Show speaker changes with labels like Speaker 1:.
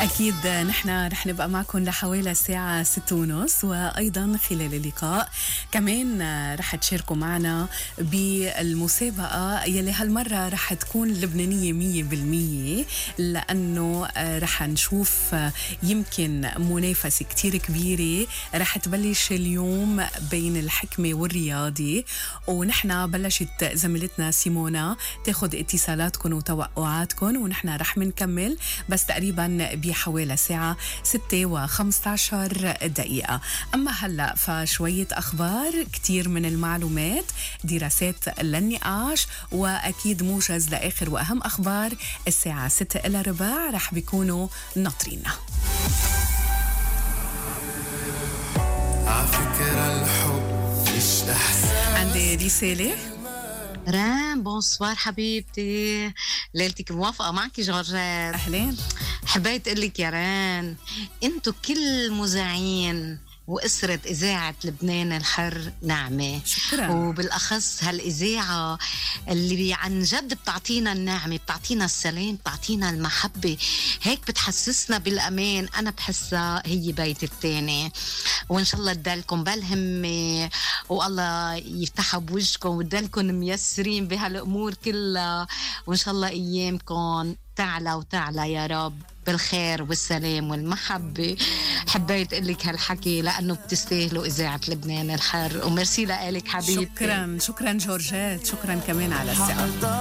Speaker 1: أكيد نحن رح نبقى معكم لحوالي الساعة 6:30، وأيضا خلال اللقاء كمان رح تشاركوا معنا بالمسابقة يلي هالمرة رح تكون لبنانية 100%، لأنه رح نشوف يمكن منافسة كتير كبيرة رح تبلش اليوم بين الحكمة والرياضي. ونحن بلشت زميلتنا سيمونا تاخد اتصالاتكم وتوقعاتكم، ونحن رح منكمل بس تقريبا بحوالي ساعة 6:15. أما هلأ فشوية أخبار، كتير من المعلومات، دراسات للنقاش، وأكيد موجز لآخر وأهم أخبار الساعة 6:15 رح بيكونوا ناطرينا.
Speaker 2: عفكرة الحب مش إحساس.
Speaker 1: عندي رسالة.
Speaker 3: رام بونسوار حبيبتي، ليلتك موافقة معك جورجات.
Speaker 1: أهلين.
Speaker 3: حبيت أقلك يا ران، انتو كل مذيعين وأسرة إذاعة لبنان الحر نعمة.
Speaker 1: شكرا.
Speaker 3: وبالأخص هالإذاعة اللي عن جد بتعطينا النعمة، بتعطينا السلام، بتعطينا المحبة، هيك بتحسسنا بالأمان. أنا بحسها هي بيت التاني، وإن شاء الله تدلكم بالهمة والله يفتحها بوجهكم وتدلكم ميسرين بهالأمور كلها، وإن شاء الله أيامكم تعلى وتعلى يا رب بالخير والسلام والمحبة. حبيت أقلك هالحكي لأنه بتستاهلوا إذاعة لبنان الحر، وميرسي لك حبيبتي.
Speaker 1: شكرا جورجات، شكرا كمان على الساعة.